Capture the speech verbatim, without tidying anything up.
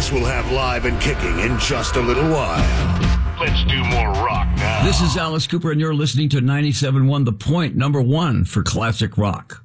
us will have live and kicking in just a little while. Let's do more rock now. This is Alice Cooper, and you're listening to ninety-seven point one, The Point, number one for classic rock.